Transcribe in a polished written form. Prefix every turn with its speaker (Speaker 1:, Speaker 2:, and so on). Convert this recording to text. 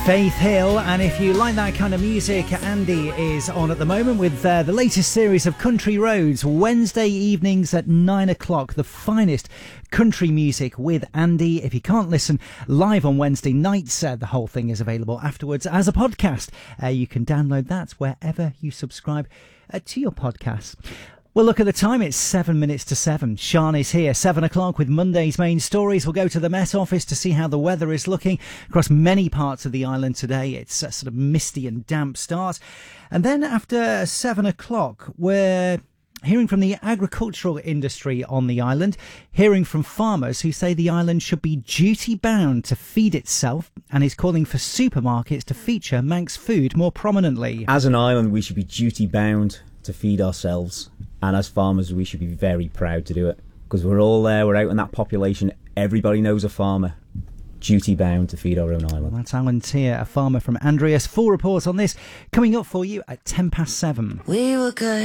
Speaker 1: Faith Hill, and if you like that kind of music, Andy is on at the moment with the latest series of Country Roads, Wednesday evenings at 9 o'clock, the finest country music with Andy. If you can't listen live on Wednesday nights, the whole thing is available afterwards as a podcast. You can download that wherever you subscribe to your podcasts. Well, look at the time. It's 7 minutes to 7. Sean is here, 7 o'clock with Monday's main stories. We'll go to the Met Office to see how the weather is looking across many parts of the island today. It's a sort of misty and damp start. And then after 7 o'clock, we're hearing from the agricultural industry on the island, hearing from farmers who say the island should be duty-bound to feed itself and is calling for supermarkets to feature Manx food more prominently.
Speaker 2: As an island, we should be duty-bound to feed ourselves. And as farmers, we should be very proud to do it because we're all there. We're out in that population. Everybody knows a farmer. Duty bound to feed our own island.
Speaker 1: Well, that's Alan Tier, a farmer from Andreas. Full report on this coming up for you at 7:10.
Speaker 3: We were good.